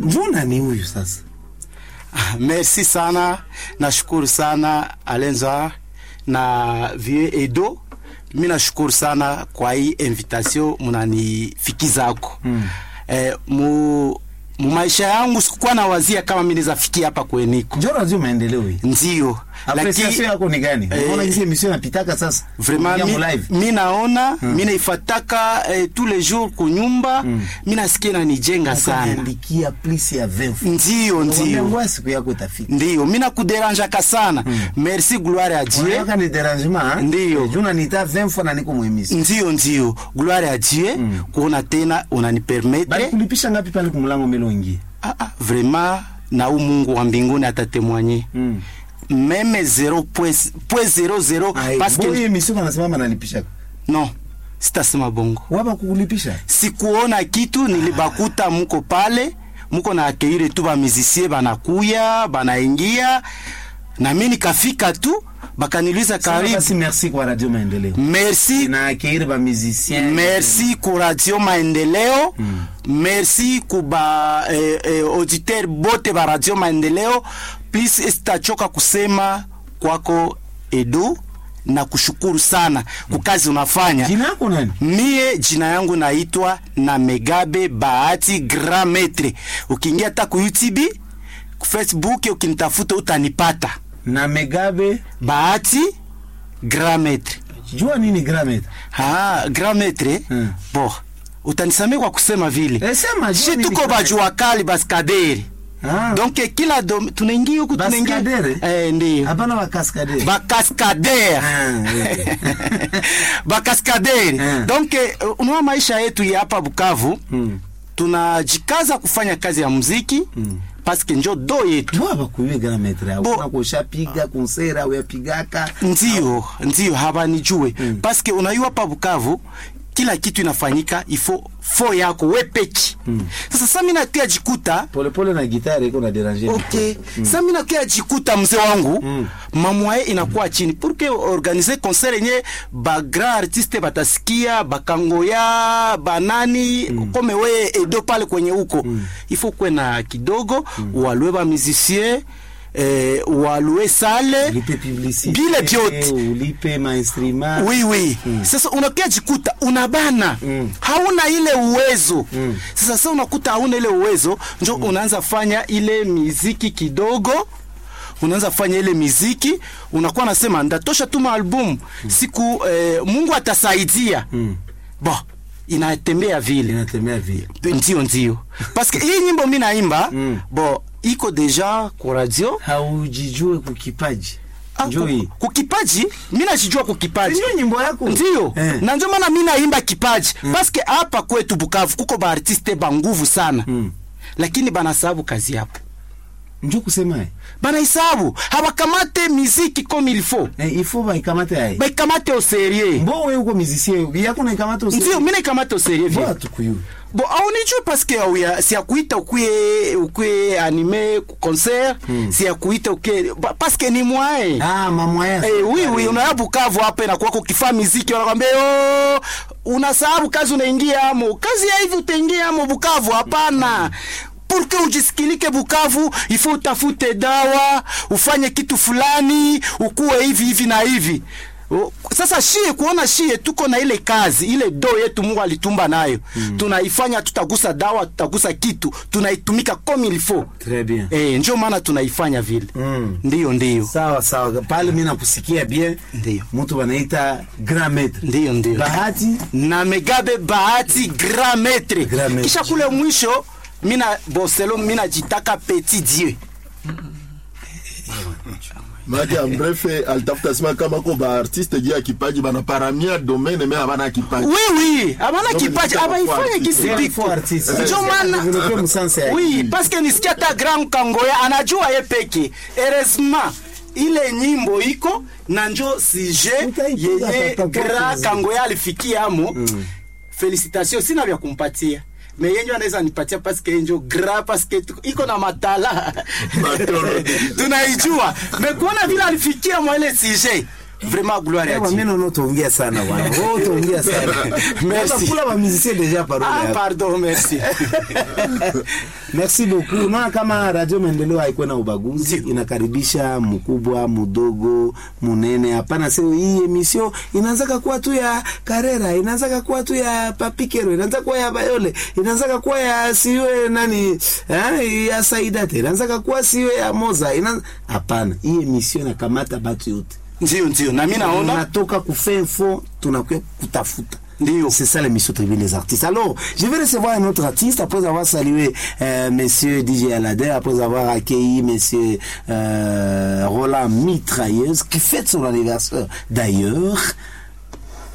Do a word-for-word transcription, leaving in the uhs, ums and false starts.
Njuna ni huyu sasa. Merci sana, nashukuru sana Alenza na Vieux Edo. Mimi nashukuru sana kwa hii invitation mnanifikizako. Mm. Eh, mu mu maisha yangu sikuwa na wazia kama mimi naweza fikia hapa kweniko. Njoo radio maendeleo hii. Ndio. Lakini yako ni gani? Unaona hizi emission napitaka sasa. Vraiment mimi naona mimi naifataka eh, tous les jours kunyumba, mimi mm. nasikia na nijenga sana. Ndikia please ya vingt. Ndio ndio. Ngwa siku yako itafika. Ndio, mimi nakuderanja sana. Mm. Merci gloire à Dieu. Unataka ni derangement? Ndio. Juna nita vingt fois na niko muemission. Ndio ndio. Gloire à Dieu. Mm. Kuona tena unanipermettre. Bali kulipisha ngapi pale kumlango melongi? Ah ah, vraiment na u Mungu wa mbinguni atatemwanyer. Mm. Meme zero point zero zero parce que hii mission anasema analipisha. Non, sitasema bongo. Waba kukulipisha? Sikuona kitu, nilibakuta mko pale, mko na akeire tu ba musicien banakuya, banaingia na mimi nikafika tu bakaniuliza karibu. Basi merci kwa Radio Maendeleo. Merci na akeire ba musicien. Merci kwa Radio Maendeleo. Mm. Merci kuba eh, eh, auditeur bote ba Radio Maendeleo. Please sitachoka kusema kwako Edo na kushukuru sana kwa kazi unafanya. Jina yako nani? Mie jina yangu naitwa Namegabe Bahati Grand Maître. Ukiingia hata ku YouTube, ku Facebook ukinitafuta utanipata. Namegabe Bahati Grand Maître. Jua nini Grand Maître? Ah, Grand Maître. Hmm. Bo, utanisamea kwa kusema vile. Eh, sema jua nini. Tuko bajua kali baskaderi. Ah. Donc kila dom tunaingia huko tunaingia eh ndio hapana ba cascadere ba cascadere ah, ba cascadere ah. Donc unaona maisha yetu ya hapa Bukavu hmm. tunajikaza kufanya kazi ya muziki hmm. parce que njo do yetu ndio bakuye Grand Maître au kuna kushapiga konsera au yapigaka ndio ndio haba nijue hmm. parce que unayua hapa Bukavu kila kitu inafanyika ifo fo yako wepeki. Mm. Sasa sasa mimi nakia jikuta pole pole na gitari iko na deranger. Okay. Mm. Sasa mimi nakia jikuta mzee wangu mm. mamwae inakuwa chini pour que organiser concert yenye ba grand artiste batasikia bakangoya banani mm. kome we Edo pale kwenye huko. Mm. Ifo kwe na kidogo mm. walwe ba musicien eh walue sale ulipe publicité bile biote ulipe mainstrima oui oui mm. Sasa unakia jikuta unabana mm. hauna ile uwezo mm. Sasa sasa unakuta hauna ile uwezo njo mm. unaanza fanya ile muziki kidogo unaanza fanya ile muziki unakuwa nasema ndatosha tu album mm. siku eh, Mungu atasaidia mm. Bo inatembea vile inatembea vile ndio ndio parce que hii nyimbo mimi naimba mm. bo iko deja kwa radio haujijue kukipaji njoi kukipaji mimi najijua kukipaji ndio nyimbo yako ndio eh. Na ndio maana mimi naimba kipaji mm. parce que hapa kwetu Bukavu kuko ba artiste ba nguvu sana mm. lakini banasabu kazi hapo njoo kusema bana hisabu hawakamate muziki comme il faut eh il faut baikamate hai baikamate au sérieux bon wewe uko musicien yako na ikamate au sérieux ndio mimi naikamate au sérieux vipi tukuyu bon au nijue parce que au si akuita ukue ukue anime concert hmm. si akuita ukue parce que ni mwae ah mamwae eh oui oui unaona Bukavu hapa na kwako kifaa muziki wanakuambia oh unasahabu kazi unaingia amo kazi ya hivi utaingia amo Bukavu hapana. Pour que ujisikilike Bukavu, il faut utafute dawa, ufanye kitu fulani, ukue hivi hivi na hivi. Sasa shie kuona shie tuko na ile kazi, ile do yetu Mungu alitumba nayo. Mm. Tunaifanya tutagusa dawa, tutagusa kitu, tunaitumika comme il faut. Très bien. Eh, ndio maana tunaifanya vile. Mm. Ndio ndio. Sawa sawa. Pale mimi nakusikia bien. Ndio. Mtu wanaita Grand Maître. Ndio ndio. Bahati Namegabe Bahati Grand Maître. Grand Maître. Kisha kule mwisho mina boselo mina jitaka petit Dieu. Maja mrefe alitafuta sema kama ko ba artiste dia kipaji bana paramia domaine mais abana kipaji. Oui oui, abana kipaji abaifanya kisipiko artiste. Ndio maana oui, parce que nisikia ta grand Kangoya anajua yeye peke. Heureusement ile nyimbo iko na njo sujet yenye grand Kangoya alifikia amo. Mm. Félicitations sina vya kumpatia. Mais yenyo anaweza nipatia parce que yenyo gra parce que iko na matala tunaijua mais kuona vile alifikia mwa ile sujet Vraiment gloire à Eh, Dieu. mimi naona utaongea sana bwana. Wewe utaongea sana. Merci. Sasa kula ba musicien déjà parole. Ah, pardon, merci. Merci beaucoup. Unaona kama Radio Maendeleo haikuwa na ubaguzi, Ndio. inakaribisha mkubwa, mdogo, munene. Hapana, sio hii emission inaanza kuwa tu ya Karera, inaanza kuwa tu ya Papikero, inaanza kuwa ya Bayole, inaanza kuwa ya siwe nani, eh, ya Saidate, inaanza kuwa siwe ya Moza. Ina hapana, hii emission inakamata batu yote. Ndio, ndio. Na mimi naona Tunatoka kufenfo, tunakuwa kutafuta. ndio. C'est ça l'émission Tribune des artistes. Alors, je vais recevoir un autre artiste après avoir salué euh, monsieur D J Alader, après avoir accueilli monsieur euh, Roland Mitrailleuse qui fête son anniversaire d'ailleurs.